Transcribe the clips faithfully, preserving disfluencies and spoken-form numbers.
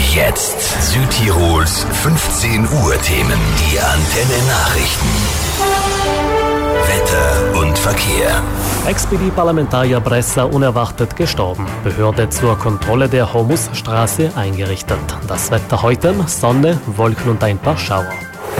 Jetzt Südtirols fünfzehn Uhr Themen. Die Antenne Nachrichten. Wetter und Verkehr. Ex P D-Parlamentarier Bresser unerwartet gestorben. Behörde zur Kontrolle der Hormuzstraße eingerichtet. Das Wetter heute: Sonne, Wolken und ein paar Schauer.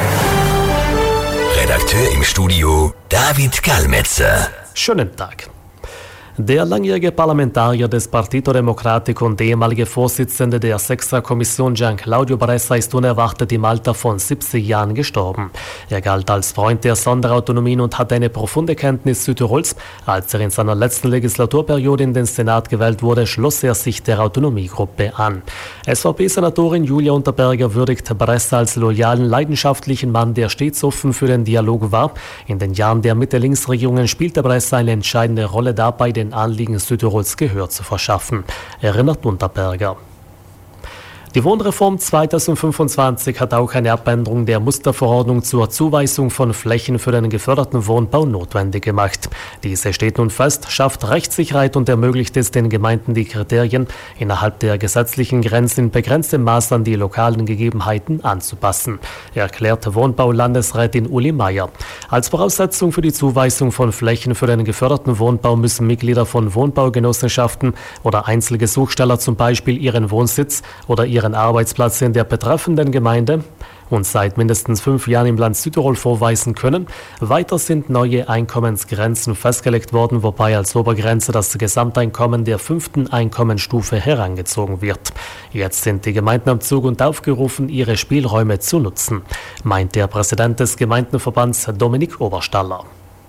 Redakteur im Studio David Kalmetzer. Schönen Tag. Der langjährige Parlamentarier des Partito Democratico und ehemalige Vorsitzende der Sexta-Kommission Gian-Claudio Bresser ist unerwartet im Alter von siebzig Jahren gestorben. Er galt als Freund der Sonderautonomien und hatte eine profunde Kenntnis Südtirols. Als er in seiner letzten Legislaturperiode in den Senat gewählt wurde, schloss er sich der Autonomiegruppe an. S V P-Senatorin Julia Unterberger würdigt Bresser als loyalen, leidenschaftlichen Mann, der stets offen für den Dialog war. In den Jahren der Mitte-Links-Regierungen spielte Bresser eine entscheidende Rolle dabei, den Anliegen Südtirols Gehör zu verschaffen, erinnert Unterberger. Die Wohnreform zweitausendfünfundzwanzig hat auch eine Abänderung der Musterverordnung zur Zuweisung von Flächen für den geförderten Wohnbau notwendig gemacht. Diese steht nun fest, schafft Rechtssicherheit und ermöglicht es den Gemeinden, die Kriterien innerhalb der gesetzlichen Grenzen in begrenztem Maß an die lokalen Gegebenheiten anzupassen, erklärte Wohnbaulandesrätin Uli Meier. Als Voraussetzung für die Zuweisung von Flächen für den geförderten Wohnbau müssen Mitglieder von Wohnbaugenossenschaften oder Einzelgesuchsteller zum Beispiel ihren Wohnsitz oder ihren Arbeitsplatz in der betreffenden Gemeinde und seit mindestens fünf Jahren im Land Südtirol vorweisen können. Weiter sind neue Einkommensgrenzen festgelegt worden, wobei als Obergrenze das Gesamteinkommen der fünften Einkommensstufe herangezogen wird. Jetzt sind die Gemeinden am Zug und aufgerufen, ihre Spielräume zu nutzen, meint der Präsident des Gemeindenverbands Dominik Oberstaller.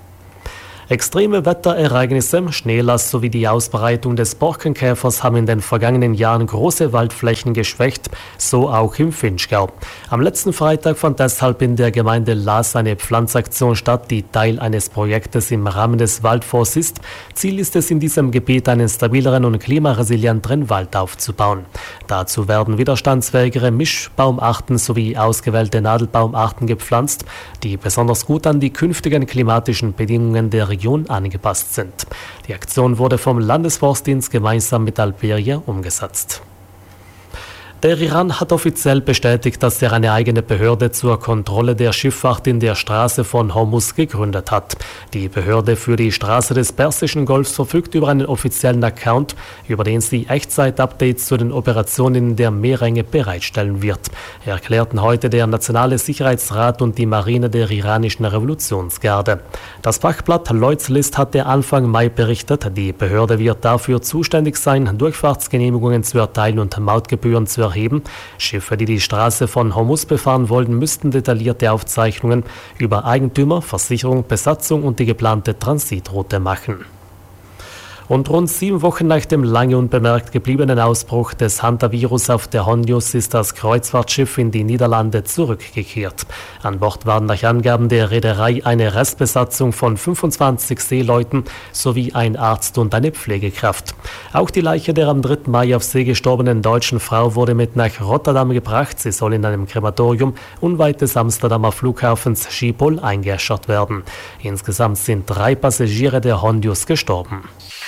Extreme Wetterereignisse, Schneelast sowie die Ausbreitung des Borkenkäfers haben in den vergangenen Jahren große Waldflächen geschwächt, so auch im Vinschgau. Am letzten Freitag fand deshalb in der Gemeinde Laas eine Pflanzaktion statt, die Teil eines Projektes im Rahmen des Waldfonds ist. Ziel ist es, in diesem Gebiet einen stabileren und klimaresilienteren Wald aufzubauen. Dazu werden widerstandsfähigere Mischbaumarten sowie ausgewählte Nadelbaumarten gepflanzt, die besonders gut an die künftigen klimatischen Bedingungen der Region angepasst sind. Die Aktion wurde vom Landesforstdienst gemeinsam mit Alperia umgesetzt. Der Iran hat offiziell bestätigt, dass er eine eigene Behörde zur Kontrolle der Schifffahrt in der Straße von Hormuz gegründet hat. Die Behörde für die Straße des Persischen Golfs verfügt über einen offiziellen Account, über den sie Echtzeit-Updates zu den Operationen in der Meerenge bereitstellen wird, erklärten heute der Nationale Sicherheitsrat und die Marine der iranischen Revolutionsgarde. Das Fachblatt Lloyd's List hatte Anfang Mai berichtet, die Behörde wird dafür zuständig sein, Durchfahrtsgenehmigungen zu erteilen und Mautgebühren zu erheben. Schiffe, die die Straße von Hormuz befahren wollten, müssten detaillierte Aufzeichnungen über Eigentümer, Versicherung, Besatzung und die geplante Transitroute machen. Und rund sieben Wochen nach dem lange unbemerkt gebliebenen Ausbruch des Hantavirus auf der Hondius ist das Kreuzfahrtschiff in die Niederlande zurückgekehrt. An Bord waren nach Angaben der Reederei eine Restbesatzung von fünfundzwanzig Seeleuten sowie ein Arzt und eine Pflegekraft. Auch die Leiche der am dritten Mai auf See gestorbenen deutschen Frau wurde mit nach Rotterdam gebracht. Sie soll in einem Krematorium unweit des Amsterdamer Flughafens Schiphol eingeäschert werden. Insgesamt sind drei Passagiere der Hondius gestorben.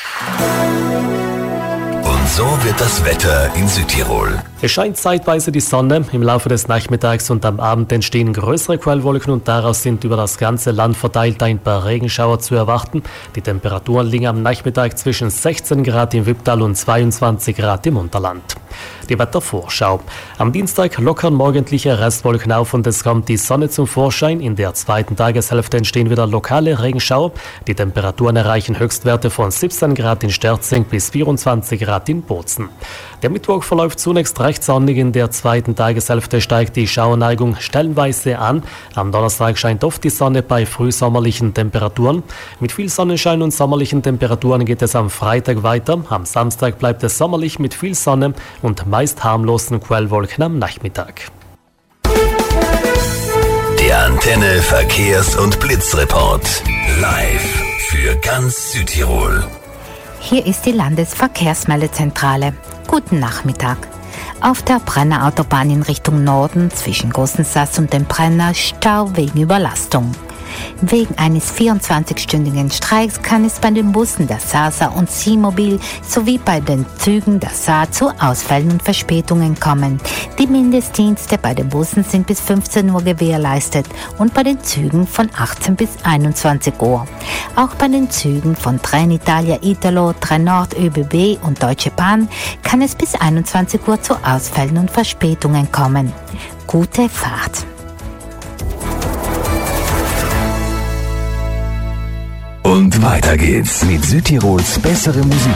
Und so wird das Wetter in Südtirol. Es scheint zeitweise die Sonne, im Laufe des Nachmittags und am Abend entstehen größere Quellwolken und daraus sind über das ganze Land verteilt ein paar Regenschauer zu erwarten. Die Temperaturen liegen am Nachmittag zwischen sechzehn Grad im Wipptal und zweiundzwanzig Grad im Unterland. Die Wettervorschau. Am Dienstag lockern morgendliche Restwolken auf und es kommt die Sonne zum Vorschein. In der zweiten Tageshälfte entstehen wieder lokale Regenschauer. Die Temperaturen erreichen Höchstwerte von siebzehn Grad in Sterzing bis vierundzwanzig Grad in Bozen. Der Mittwoch verläuft zunächst recht sonnig. In der zweiten Tageshälfte steigt die Schauerneigung stellenweise an. Am Donnerstag scheint oft die Sonne bei frühsommerlichen Temperaturen. Mit viel Sonnenschein und sommerlichen Temperaturen geht es am Freitag weiter. Am Samstag bleibt es sommerlich mit viel Sonne und meist harmlosen Quellwolken am Nachmittag. Der Antenne Verkehrs- und Blitzreport. Live für ganz Südtirol. Hier ist die Landesverkehrsmeldezentrale. Guten Nachmittag. Auf der Brenner Autobahn in Richtung Norden zwischen Gosensass und dem Brenner Stau wegen Überlastung. Wegen eines vierundzwanzigstündigen Streiks kann es bei den Bussen der Sasa und C-Mobil sowie bei den Zügen der S A zu Ausfällen und Verspätungen kommen. Die Mindestdienste bei den Bussen sind bis fünfzehn Uhr gewährleistet und bei den Zügen von achtzehn bis einundzwanzig Uhr. Auch bei den Zügen von Trenitalia Italo, Trenord ÖBB und Deutsche Bahn kann es bis einundzwanzig Uhr zu Ausfällen und Verspätungen kommen. Gute Fahrt! Und weiter geht's mit Südtirols bessere Musik.